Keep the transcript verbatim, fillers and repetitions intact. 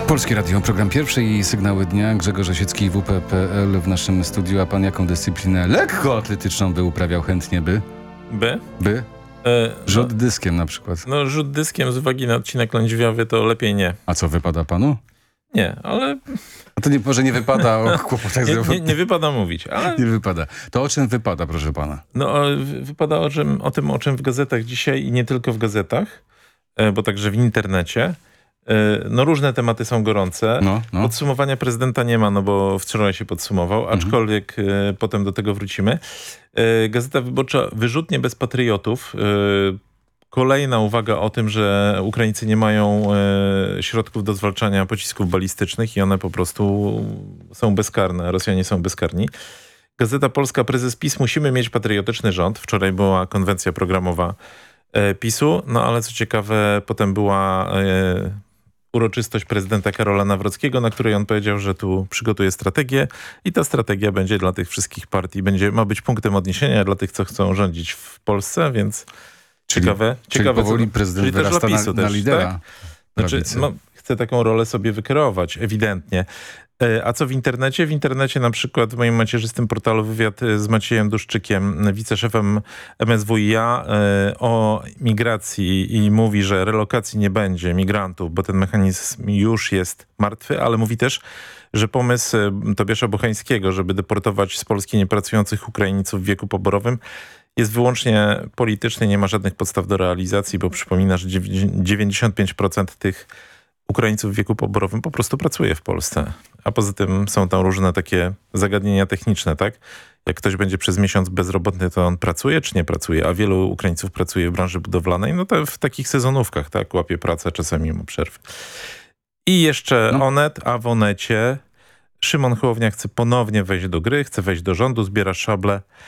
Polskie Radio, program pierwszy i sygnały dnia. Grzegorz Osiecki, W P kropka P L w naszym studiu. A pan jaką dyscyplinę lekkoatletyczną by uprawiał chętnie by? By? By? E, Rzut no, dyskiem na przykład. No rzut dyskiem z uwagi na odcinek lędźwiowy to lepiej nie. A co, wypada panu? Nie, ale... A to nie, może nie wypada o kłopotach nie, nie, nie wypada mówić, ale... Nie wypada. To o czym wypada, proszę pana? No wypada o, czym, o tym, o czym w gazetach dzisiaj i nie tylko w gazetach, bo także w internecie. No różne tematy są gorące. No, no. Podsumowania prezydenta nie ma, no bo wczoraj się podsumował, mhm. aczkolwiek y, potem do tego wrócimy. Y, Gazeta Wyborcza wyrzutnie bez patriotów. Y, kolejna uwaga o tym, że Ukraińcy nie mają y, środków do zwalczania pocisków balistycznych i one po prostu są bezkarne. Rosjanie są bezkarni. Gazeta Polska, prezes PiS, musimy mieć patriotyczny rząd. Wczoraj była konwencja programowa y, PiSu, no ale co ciekawe, potem była... Y, uroczystość prezydenta Karola Nawrockiego, na której on powiedział, że tu przygotuje strategię i ta strategia będzie dla tych wszystkich partii, będzie, ma być punktem odniesienia dla tych, co chcą rządzić w Polsce, więc czyli, ciekawe. Czyli ciekawe powoli co, prezydent czyli wyrasta na, też, na lidera. Tak? Znaczy, no, chce taką rolę sobie wykreować, ewidentnie. A co w internecie? W internecie na przykład w moim macierzystym portalu wywiad z Maciejem Duszczykiem, wiceszefem M S W i a, o migracji i mówi, że relokacji nie będzie migrantów, bo ten mechanizm już jest martwy, ale mówi też, że pomysł Tobiasza Bochańskiego, żeby deportować z Polski niepracujących Ukraińców w wieku poborowym jest wyłącznie polityczny, nie ma żadnych podstaw do realizacji, bo przypomina, że dziewięćdziesiąt pięć procent tych Ukraińców w wieku poborowym po prostu pracuje w Polsce. A poza tym są tam różne takie zagadnienia techniczne, tak? Jak ktoś będzie przez miesiąc bezrobotny, to on pracuje czy nie pracuje? A wielu Ukraińców pracuje w branży budowlanej, no to w takich sezonówkach, tak? Łapie pracę czasami mimo przerwy. I jeszcze no. Onet, a w Onecie Szymon Hołownia chce ponownie wejść do gry, chce wejść do rządu, zbiera szable